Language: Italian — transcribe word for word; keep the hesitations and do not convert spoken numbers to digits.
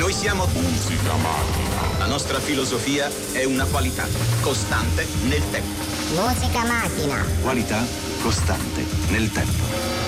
Noi siamo Musica Macchina. La nostra filosofia è una qualità costante nel tempo. Musica Macchina. Qualità costante nel tempo.